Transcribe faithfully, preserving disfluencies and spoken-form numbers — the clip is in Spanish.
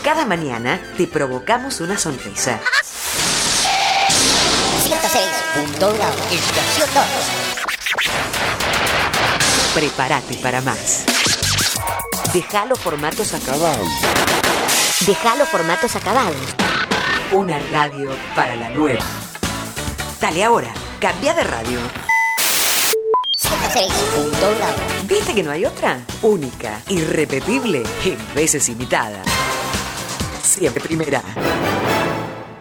Cada mañana te provocamos una sonrisa. ciento seis punto uno, estación dos. Prepárate para más. Deja los formatos acabados. Deja los formatos acabados. Una radio para la nueva. Dale ahora, cambia de radio. ciento seis punto uno. ¿Viste que no hay otra? Única, irrepetible, en veces imitada. Siempre primera.